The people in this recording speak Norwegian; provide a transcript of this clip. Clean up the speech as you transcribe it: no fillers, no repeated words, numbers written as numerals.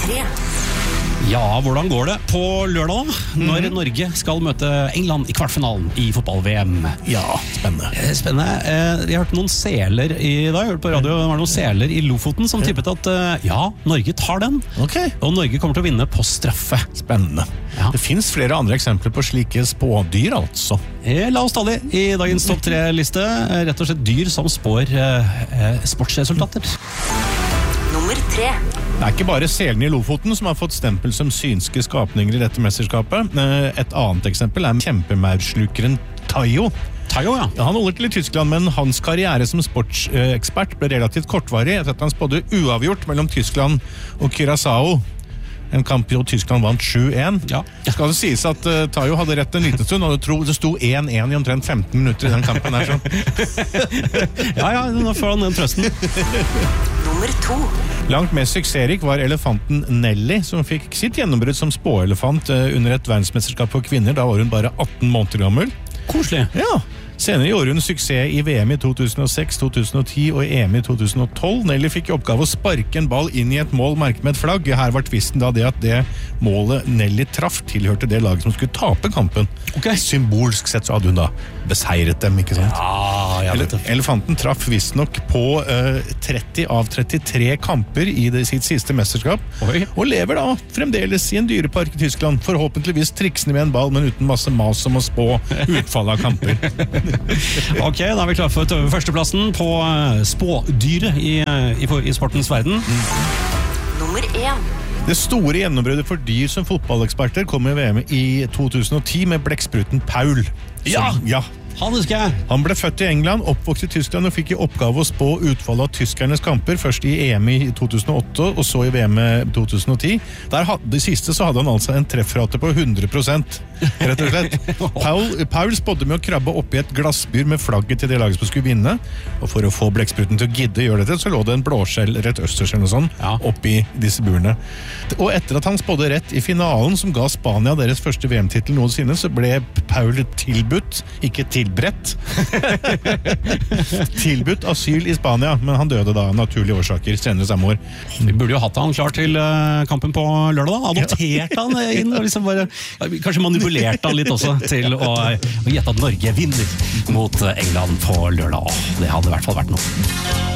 3. Ja, hvordan går det på lørdag da? Når Norge skal møte England i kvartfinalen i fotball-VM? Ja, spennende. Spennende. Jeg hørte noen seler i dag, jeg hørte på radio, det var noen seler i Lofoten som tippet at ja, Norge tar den, Ok, og Norge kommer til å vinne på straffe. spennende. Ja. Det finns flere andre eksempler på slike spådyr, altså. La oss ta det i dagens topp 3-liste, rett og slett dyr som spår sportsresultater. Nummer 3. Det er ikke bare selene i Lofoten som har fått stempel som synske skapninger i dette mesterskapet. Et annet eksempel er kjempemaurslukeren Tayo. Tayo, ja. Han holder til i Tyskland, men hans karriere som sportsekspert ble relativt kortvarig etter at han spådde uavgjort mellom Tyskland og Curaçao. En kamp i Tyskland vant 7-1. Ja. Skal det sies at Tayo hadde rett en liten stund, og det sto 1-1 i omtrent 15 minutter i den kampen her. Ja, nå får han den trøsten. Nummer 2. Langt mest suksessrik var elefanten Nelly, som fikk sitt gjennombrudd som spåelefant under et verdensmesterskap for kvinner. Da var hun bare 18 måneder gammel. Koselig. Ja. Senere gjorde hun suksess i VM i 2006, 2010 og EM i 2012. Nelly fikk i oppgave å sparke en ball inn i et mål merket med et flagg. Her var tvisten da det at det målet Nelly traff tilhørte det laget som skulle tape kampen. Ok. Symbolsk sett så hadde hun da beseiret dem, ikke sant? Ja, vet du. Elefanten traff visstnok på 30 av 33 kamper i sitt siste mesterskap, Oi. og lever da fremdeles i en dyrepark i Tyskland, forhåpentligvis triksende med en ball, men uten masse mas om å spå utfallet av kamper. Ok, da er vi klare for førsteplassen på spådyret i sportens verden. Nummer 1. Det store gjennombruddet for dyr som fotballeksperter kom i VM i 2010 med blekkspruten Paul. Ja. Han husker jeg. Han ble født i England, oppvokst i Tyskland og fikk i oppgave å spå utfallet av tyskernes kamper, først i EM i 2008 og så i VM i 2010. Det siste så hadde han altså en treffrate på 100%, rett og slett. Paul spådde med å krabbe opp i et glassbyr med flagget til det laget som skulle vinne, og for å få blekkspruten til å gidde gjøre dette, så lå det en blåskjell, rett østerskjell og sånn, oppi disse burene. Og etter at han spådde rett i finalen, som ga Spania deres første VM-titel noensinne, så ble Paul tilbudt, ikke tilberedt, tilbudt asyl i Spania, men han døde da av naturlige årsaker senere samme år. Vi burde jo hatt han klar til kampen på lørdag da. Adoptert han inn og liksom bare, kanskje manipulert han litt også til å gjette at Norge vinner mot England på lørdag. Det hadde i hvert fall vært noe.